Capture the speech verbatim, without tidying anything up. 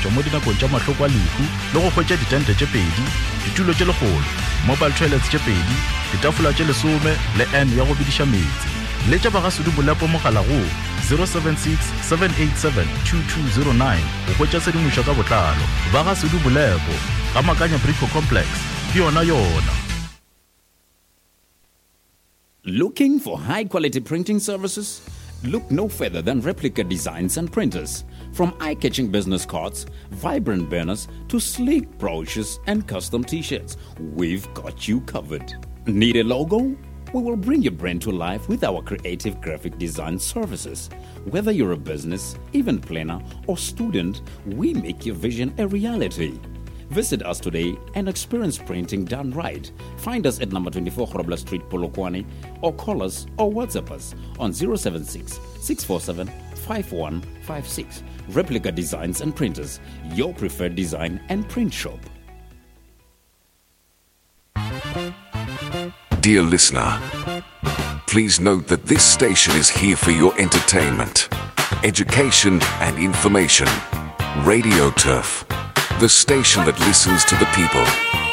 tšwa mo dinakong tša mahloko a lehu le go hwetša ditente tše pedi, ditulo tše legolo, mobile toilets tše pedi, ditafola tše lesome le N ya go bidiša metsi. Le tša bagasudu bolepo mogala go zero seven six seven eight seven two two zero nine go hwetša sedimošo ka botlalo. Bagasudu bolepo ga Makanya Brico Complex ke yona yona. Looking for high-quality printing services? Look no further than Replica Designs and Printers. From eye-catching business cards, vibrant banners, to sleek brochures and custom t-shirts, we've got you covered. Need a logo? We will bring your brand to life with our creative graphic design services. Whether you're a business, event planner, or student, we make your vision a reality. Visit us today and experience printing done right. Find us at number twenty-four Grobler Street, Polokwane, or call us or WhatsApp us on zero seven six six four seven five one five six. Replica Designs and Printers, your preferred design and print shop. Dear listener, please note that this station is here for your entertainment, education and information. Radio Turf, the station that listens to the people.